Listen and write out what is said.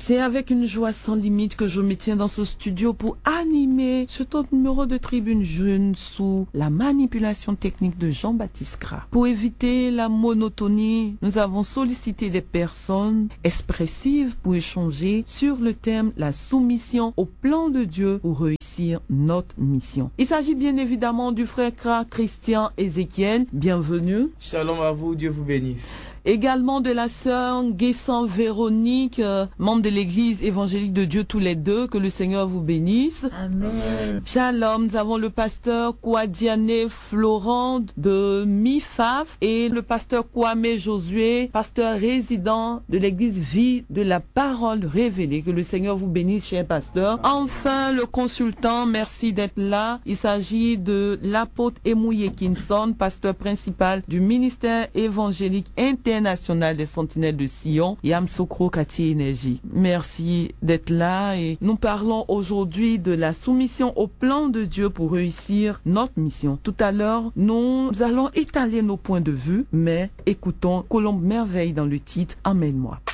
C'est avec une joie sans limite que je me tiens dans ce studio pour animer ce autre numéro de Tribune Jeune sous la manipulation technique de Jean-Baptiste Gras. Pour éviter la monotonie, nous avons sollicité des personnes expressives pour échanger sur le thème la soumission au plan de Dieu pour réussir notre mission. Il s'agit bien évidemment du frère Gras Christian Ézéchiel. Bienvenue. Shalom à vous, Dieu vous bénisse. Également de la sœur Guessant Véronique, membre de l'église évangélique de Dieu tous les deux, que le Seigneur vous bénisse. Amen. Shalom, nous avons le pasteur Kwadiane Florent de MIFAF et le pasteur Kwame Josué, pasteur résident de l'église Vie de la Parole Révélée. Que le Seigneur vous bénisse, cher pasteur. Enfin, le consultant, merci d'être là. Il s'agit de l'apôtre Emouye Kinson, pasteur principal du ministère évangélique international des Sentinelles de Sion, Yamsokro Kati Énergie. Merci d'être là et nous parlons aujourd'hui de la soumission au plan de Dieu pour réussir notre mission. Tout à l'heure, nous allons étaler nos points de vue, mais écoutons Colombe Merveille dans le titre Emmène-moi.